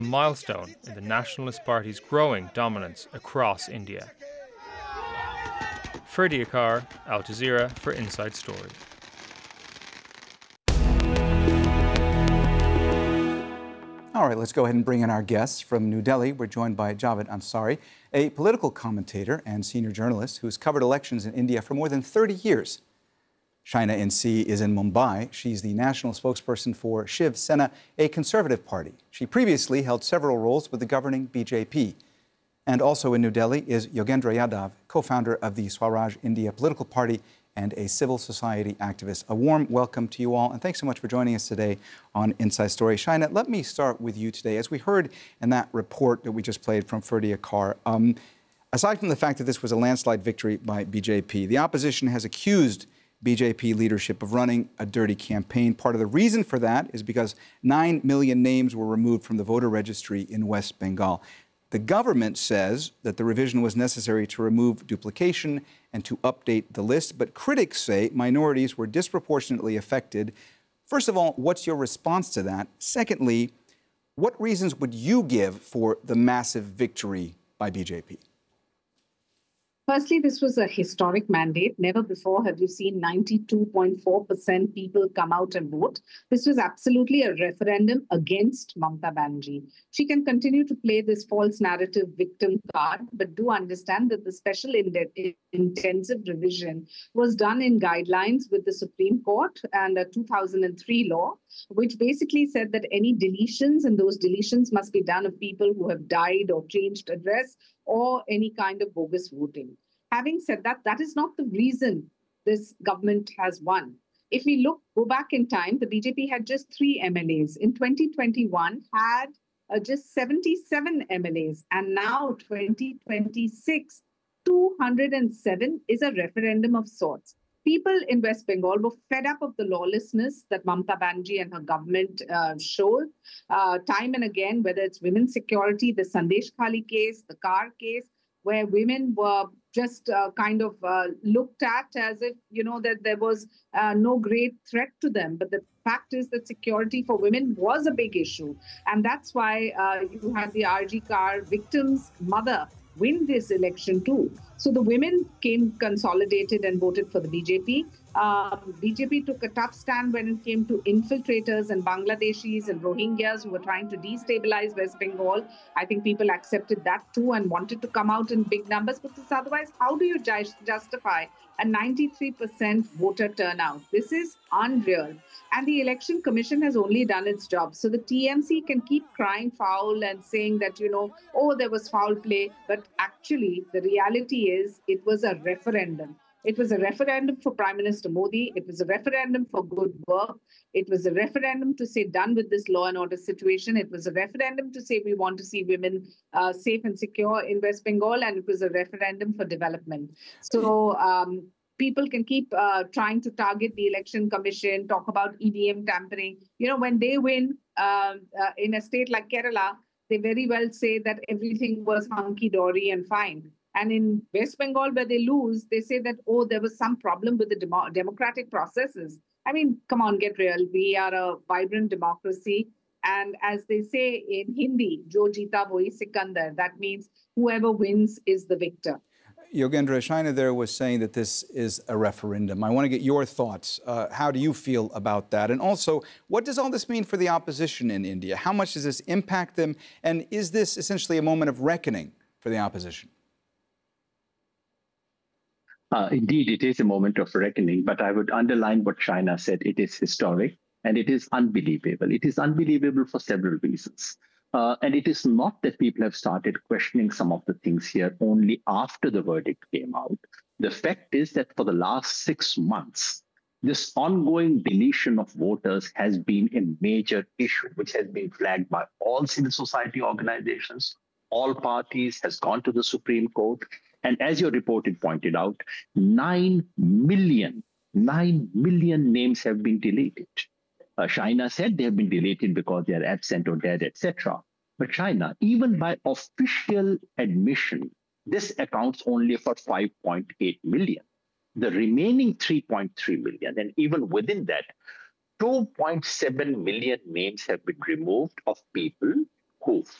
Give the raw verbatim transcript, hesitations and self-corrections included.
Milestone in the Nationalist Party's growing dominance across India. Ferdy Akar, Al Jazeera for Inside Story. All right, let's go ahead and bring in our guests. From New Delhi, we're joined by Javed Ansari, a political commentator and senior journalist who has covered elections in India for more than thirty years. Shaina N C is in Mumbai. She's the national spokesperson for Shiv Sena, a conservative party. She previously held several roles with the governing B J P. And also in New Delhi is Yogendra Yadav, co-founder of the Swaraj India political party and a civil society activist. A warm welcome to you all, and thanks so much for joining us today on Inside Story. Shaina, let me start with you today. As we heard in that report that we just played from Ferdy Akar, um, aside from the fact that this was a landslide victory by B J P, the opposition has accused B J P leadership of running a dirty campaign. Part of the reason for that is because nine million names were removed from the voter registry in West Bengal. The government says that the revision was necessary to remove duplication and to update the list, but critics say minorities were disproportionately affected. First of all, what's your response to that? Secondly, what reasons would you give for the massive victory by B J P? Firstly, this was a historic mandate. Never before have you seen ninety-two point four percent people come out and vote. This was absolutely a referendum against Mamata Banerjee. She can continue to play this false narrative victim card, but do understand that the special in- intensive revision was done in guidelines with the Supreme Court and a two thousand three law, which basically said that any deletions, and those deletions must be done of people who have died or changed address or any kind of bogus voting. Having said that, that is not the reason this government has won. If we look, go back in time, the B J P had just three M L As. In twenty twenty-one, had uh, just seventy-seven M L As. And now, twenty twenty-six, two hundred seven is a referendum of sorts. People in West Bengal were fed up of the lawlessness that Mamata Banerjee and her government uh, showed uh, time and again, whether it's women's security, the Sandesh Khali case, the car case, where women were just uh, kind of uh, looked at as if, you know, that there was uh, no great threat to them. But the fact is that security for women was a big issue. And that's why uh, you had the R G car victim's mother win this election too. So the women came consolidated and voted for the B J P. Um, B J P took a tough stand when it came to infiltrators and Bangladeshis and Rohingyas who were trying to destabilize West Bengal. I think people accepted that too and wanted to come out in big numbers, because otherwise, how do you ju- justify a ninety-three percent voter turnout? This is unreal. And the Election Commission has only done its job. So the T M C can keep crying foul and saying that, you know, oh, there was foul play. But actually, the reality is it was a referendum. It was a referendum for Prime Minister Modi. It was a referendum for good work. It was a referendum to say done with this law and order situation. It was a referendum to say we want to see women uh, safe and secure in West Bengal. And it was a referendum for development. So um, people can keep uh, trying to target the Election Commission, talk about E V M tampering. You know, when they win uh, uh, in a state like Kerala, they very well say that everything was hunky-dory and fine. And in West Bengal, where they lose, they say that, oh, there was some problem with the demo- democratic processes. I mean, come on, get real. We are a vibrant democracy. And as they say in Hindi, Jo jeeta wohi Sikandar. That means whoever wins is the victor. Yogendra, Shaina there was saying that this is a referendum. I want to get your thoughts. Uh, how do you feel about that? And also, what does all this mean for the opposition in India? How much does this impact them? And is this essentially a moment of reckoning for the opposition? Uh, indeed, it is a moment of reckoning, but I would underline what Shaina said. It is historic and it is unbelievable. It is unbelievable for several reasons. Uh, and it is not that people have started questioning some of the things here only after the verdict came out. The fact is that for the last six months, this ongoing deletion of voters has been a major issue, which has been flagged by all civil society organizations, all parties, has gone to the Supreme Court. And as your report had pointed out, nine million, nine million names have been deleted. Uh, Shaina said they have been deleted because they are absent or dead, et cetera. But Shaina, even by official admission, this accounts only for five point eight million. The remaining three point three million, and even within that, two point seven million names have been removed of people who?